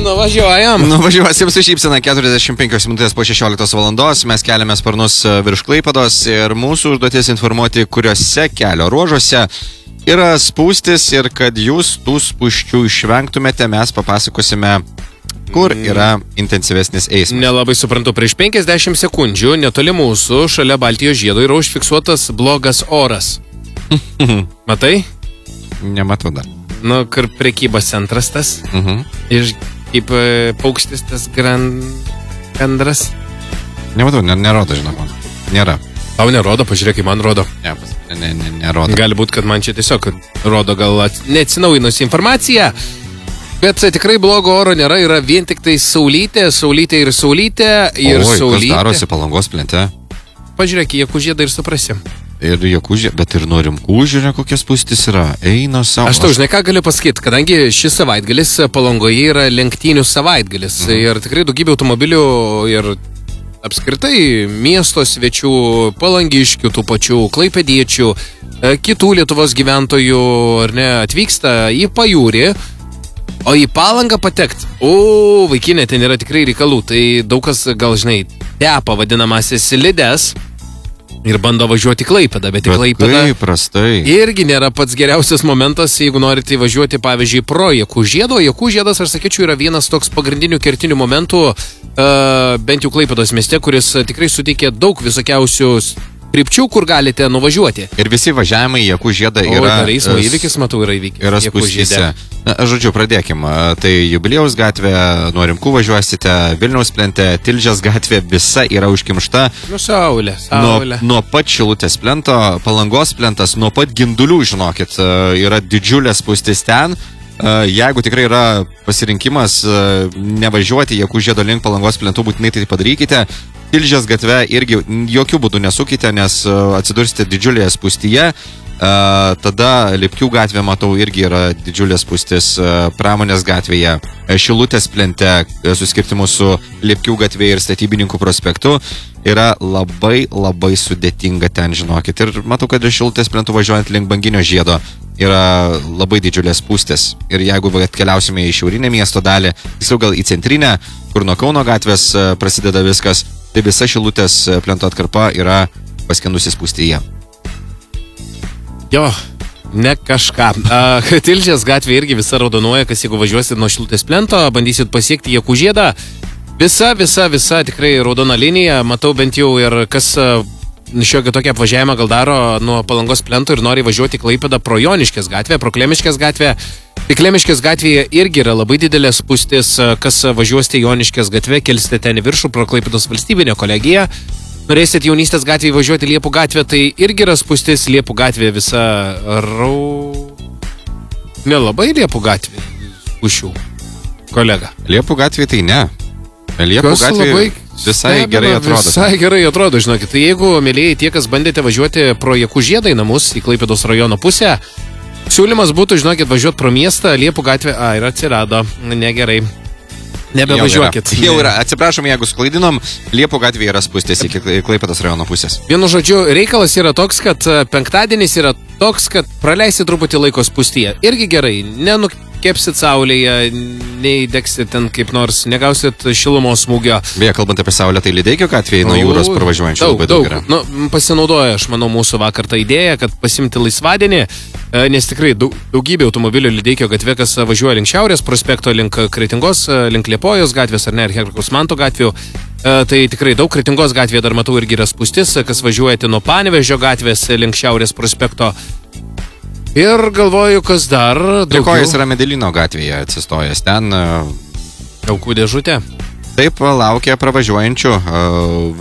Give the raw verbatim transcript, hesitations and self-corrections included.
Nuvažiuojam. Nuvažiuosim su šypsena keturiasdešimt penkios minutės po šešioliktos valandos. Mes keliame sparnus virš Klaipėdos ir mūsų užduotis informuoti, kuriuose kelio ruožuose yra spūstis ir kad jūs tų spūsčių išvengtumėte, mes papasakosime, kur yra intensyvesnis eismas. Nelabai suprantu, prieš penkiasdešimt sekundžių netoli mūsų, šalia Baltijos žiedo, yra užfiksuotas blogas oras. Matai? Nematau dar. Nu, kur prekybos centras tas. Mhm. Ir kaip e, paukštis tas gran... gandras. Nematau, ne, nerodo, žinoma. Nėra. Tau nerodo, pažiūrėk, kaip man rodo. Ne, ne, ne, nerodo. Gali būt, kad man čia tiesiog rodo gal neatsinaujinusi informacija. Bet tikrai blogo oro nėra, yra vien tik tai saulytė, saulytė ir saulytė. Ir Oi, saulytė. kas darosi Palangos plente? Pažiūrėk, jie kužėda ir suprasim. Ir Jakūžė, bet ir nuo Rimkūžė kokie spūstis yra. Eina savo. Aš tau žinai, ką galiu pasakyti, kadangi šis savaitgalis Palangoje yra lenktynių savaitgalis. Mhm. Ir tikrai daugybė automobilių ir apskritai miesto svečių, palangiškių, tų pačių klaipėdiečių, kitų Lietuvos gyventojų ar ne, atvyksta į pajūrį. O į Palangą patekt, o, vaikinė, ten yra tikrai reikalų. Tai daug kas, gal žinai, tepa vadinamasis slides ir bando važiuoti Klaipėdą, bet į Klaipėdą prastai. irgi nėra pats geriausias momentas, jeigu norite važiuoti, pavyzdžiui, pro Jakūžėdo. Jakūžėdas, aš sakyčiau, yra vienas toks pagrindinių kertinių momentų, uh, bent jau Klaipėdos mieste, kuris tikrai suteikia daug visokiausių krypčių, kur galite nuvažiuoti. Ir visi važiavimai į Jakūžėdą O, yra... dar eismo įvykis, matau, yra įvykis. Yra spūstyse. Žodžiu, pradėkim. Tai Jubiliejaus gatvė, nuo Rimkų važiuosite, Vilniaus plente, Tilžės gatvė visa yra užkimšta. Nu, saulė, saulė. Nuo, nuo pat Šilutės plento, Palangos plentas, nuo pat Gindulių, žinokit, yra didžiulė spūstis ten. Jeigu tikrai yra pasirinkimas nevažiuoti Jakūžėdo link Palangos plentų, būtinai tai padarykite. Tilžės gatve irgi jokių būdų nesukite, nes atsidursite didžiulėje spūstyje. Tada Lipkių gatvė, matau, irgi yra didžiulė spūstis. Pramonės gatvėje, Šilutės plente, suskirtimu su Lipkių gatvėje ir Statybininkų prospektu, yra labai labai sudėtinga ten, žinokit. Ir matau, kad ir Šilutės plentų važiuojant link Banginio žiedo yra labai didžiulės spūstis. Ir jeigu atkeliausime į šiaurinę miesto dalį, tiksliau gal į centrinę, kur nuo Kauno gatvės prasideda viskas, tai visa Šilutės plento atkarpa yra paskendusi spūstyje. Jo, ne kažką. Uh, Tilžės gatvė irgi visa raudonuoja, kas jeigu važiuosit nuo Šilutės plento, bandysit pasiekti Jakūžėdą. Visa, visa, visa tikrai raudona linija. Matau bent jau ir kas uh, šiokį tokį apvažiavimą gal daro nuo Palangos plento ir nori važiuoti Klaipėdą pro Joniškės gatvę, pro Klemiškės gatvę. Tai Klemiškės gatvėje irgi yra labai didelė spūstis, kas važiuosite Joniškės gatvę, kelsite ten į viršų pro Klaipėdos valstybinę kolegiją. Norėsit Jaunystės gatvėje važiuoti Liepų gatvę, tai irgi yra spūstis Liepų gatvė visa rau... Nelabai Liepų gatvė spūšių, kolega. Liepų gatvė tai ne. Liepų Kas gatvė labai visai stebina, gerai atrodo. Visai gerai atrodo, žinokit. Tai jeigu, mėlyjei, tie, kas bandėte važiuoti pro Jakūžėdą į namus, į Klaipėdos rajono pusę, siūlymas būtų, žinokit, važiuoti pro miestą, Liepų gatvė, a, ir atsirado, negerai. Nebevažiuokit. Jau yra. Jau yra. Atsiprašom, jeigu sklaidinom, Liepų gatvė yra spūstis iki Klaipėdos rajono pusės. Vienu žodžiu, reikalas yra toks, kad penktadienis yra toks, kad praleisit truputį laiko spūstyje. Irgi gerai, nenukepsit saulėje, neįdegsit ten kaip nors, negausit šilumos smūgio. Beje, kalbant apie saulę, tai Lydeikio gatvėje nuo jūros pravažiuojančių labai daug yra. Nu, pasinaudoja, aš manau, mūsų vakar tą idėją, kad pasimti laisvadienį, nes tikrai daug, daugybė automobilių Lydeikio gatvė, kas važiuoja link Šiaurės prospekto, link Kretingos, link Liepojos gatvės ar ne, ar Herkaus Manto gatvių. Tai tikrai daug. Kretingos gatvėje dar matau irgi yra spūstis, kas važiuojate nuo Panevėžio gatvės link Šiaurės prospekto. Ir galvoju, kas dar... Trikojas yra Medelino gatvėje atsistojęs. Ten... Aukų dėžutė. Taip, laukia pravažiuojančių.